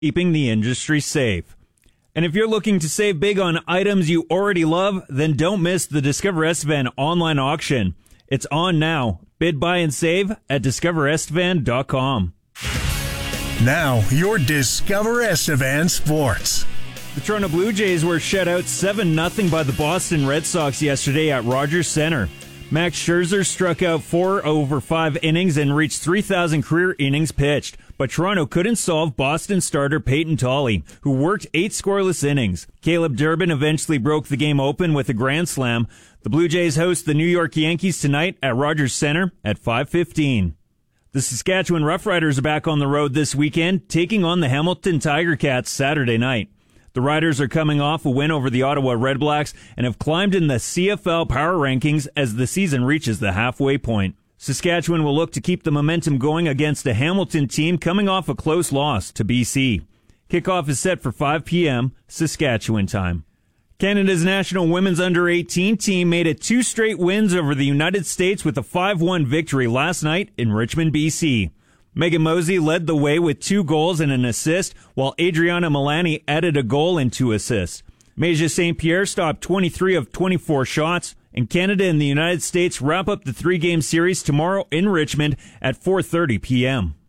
keeping the industry safe. And if you're looking to save big on items you already love, then don't miss the Discover Estevan online auction. It's on now. Bid, buy, and save at discoverestevan.com. Now, your Discover Estevan Sports. The Toronto Blue Jays were shut out 7-0 by the Boston Red Sox yesterday at Rogers Center. Max Scherzer struck out 4 over 5 innings and reached 3,000 career innings pitched. But Toronto couldn't solve Boston starter Peyton Tolley, who worked 8 scoreless innings. Caleb Durbin eventually broke the game open with a grand slam. The Blue Jays host the New York Yankees tonight at Rogers Center at 5:15. The Saskatchewan Roughriders are back on the road this weekend, taking on the Hamilton Tiger Cats Saturday night. The Riders are coming off a win over the Ottawa Redblacks and have climbed in the CFL power rankings as the season reaches the halfway point. Saskatchewan will look to keep the momentum going against a Hamilton team coming off a close loss to BC. Kickoff is set for 5 p.m. Saskatchewan time. Canada's national women's under-18 team made it 2 straight wins over the United States with a 5-1 victory last night in Richmond, BC. Megan Mosey led the way with 2 goals and an assist, while Adriana Milani added a goal and 2 assists. Meja St. Pierre stopped 23 of 24 shots, and Canada and the United States wrap up the 3-game series tomorrow in Richmond at 4:30 p.m.